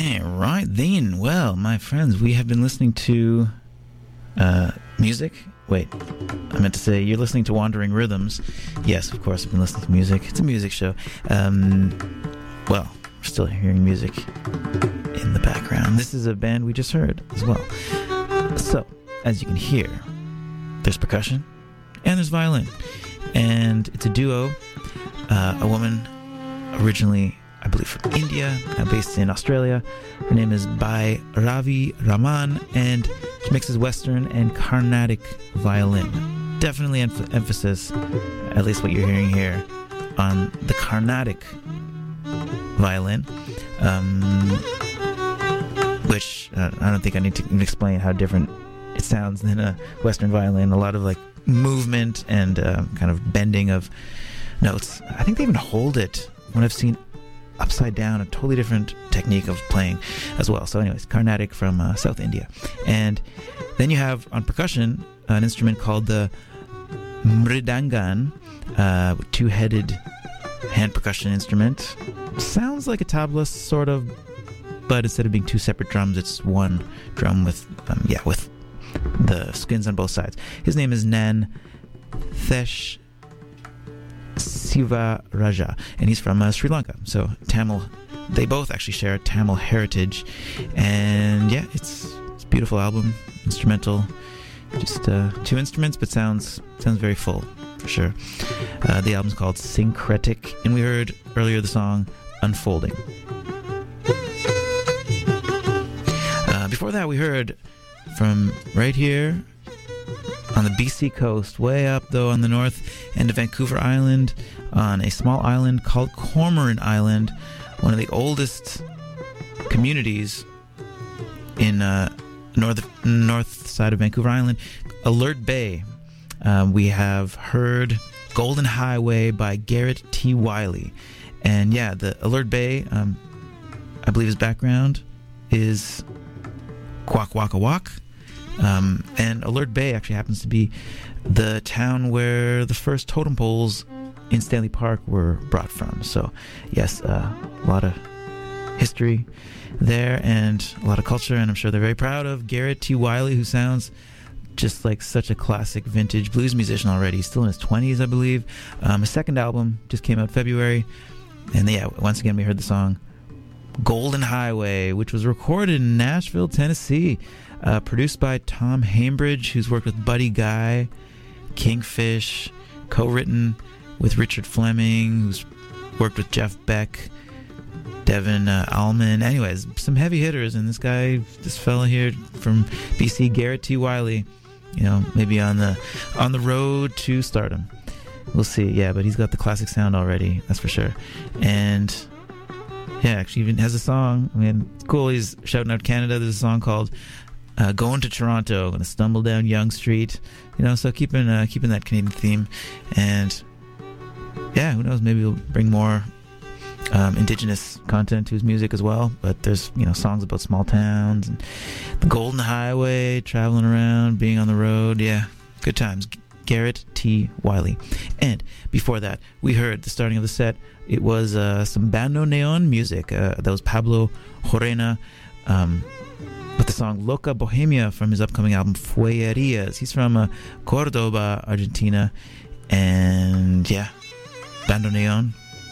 Right then, well, my friends, we have been listening to music. Wait, I meant to say you're listening to Wandering Rhythms. Yes, of course, I've been listening to music. It's a music show. Well, we're still hearing music in the background. This is a band we just heard as well. So, as you can hear, there's percussion and there's violin. And it's a duo. A woman originally, I believe, from India, now based in Australia. Her name is Bhairavi Raman, and she mixes Western and Carnatic violin. Definitely emphasis, at least what you're hearing here, on the Carnatic violin, which I don't think I need to even explain how different it sounds than a Western violin. A lot of like movement and kind of bending of notes. I think they even hold it when I've seen upside down, a totally different technique of playing as well. So anyways, Carnatic from South India. And then you have on percussion an instrument called the mridangan, two-headed hand percussion instrument. Sounds like a tabla sort of, but instead of being two separate drums, it's one drum with with the skins on both sides. His name is Nanthesh Sivaraja, and he's from Sri Lanka. So Tamil, they both actually share a Tamil heritage, and yeah, it's a beautiful album, instrumental, just two instruments, but sounds very full for sure. The album's called Syncretic, and we heard earlier the song Unfolding. Before that, we heard from right here on the BC coast, way up though on the north end of Vancouver Island, on a small island called Cormorant Island, one of the oldest communities in north side of Vancouver Island, Alert Bay. We have heard Golden Highway by Garrett T. Wiley. And yeah, the Alert Bay, I believe his background is Kwak Waka Wak. And Alert Bay actually happens to be the town where the first totem poles in Stanley Park were brought from. So yes, a lot of history there and a lot of culture, and I'm sure they're very proud of Garrett T. Wiley, who sounds just like such a classic vintage blues musician already. He's still in his 20s, I believe. His second album just came out February, and yeah, once again we heard the song Golden Highway, which was recorded in Nashville, Tennessee. Produced by Tom Hambridge, who's worked with Buddy Guy, Kingfish, co-written with Richard Fleming, who's worked with Jeff Beck, Devin Allman. Anyways, some heavy hitters, and this fella here from BC, Garrett T. Wiley, maybe on the road to stardom. We'll see. Yeah, but he's got the classic sound already, that's for sure. And yeah, actually even has a song. I mean, it's cool. He's shouting out Canada. There's a song called Going to Toronto, Gonna Stumble Down Yonge Street, so keeping that Canadian theme. And yeah, who knows, maybe we'll bring more indigenous content to his music as well. But there's songs about small towns and the Golden Highway, traveling around, being on the road. Yeah, good times. Garrett T. Wiley. And before that, we heard the starting of the set. It was some Bandoneon music. That was Pablo Jorena with the song Loca Bohemia from his upcoming album Fuerías. He's from Cordoba, Argentina. And yeah, Bandoneon.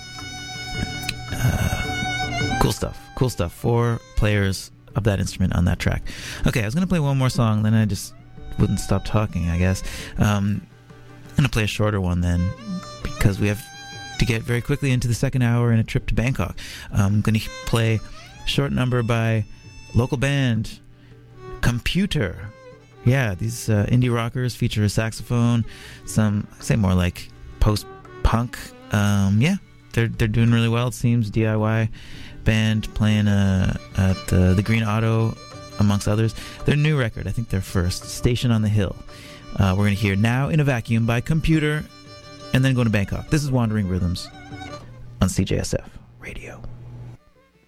Cool stuff. 4 players of that instrument on that track. Okay, I was going to play one more song, then I just wouldn't stop talking, I guess. I'm going to play a shorter one then, because we have to get very quickly into the second hour and a trip to Bangkok. I'm going to play a short number by local band Computer. Yeah, these indie rockers feature a saxophone, some, I say more like post-punk. Yeah, they're doing really well, it seems. DIY band playing at the Green Auto, amongst others. Their new record, I think their first, Station on the Hill. We're going to hear Now in a Vacuum by Computer, and then go to Bangkok. This is Wandering Rhythms on CJSF Radio.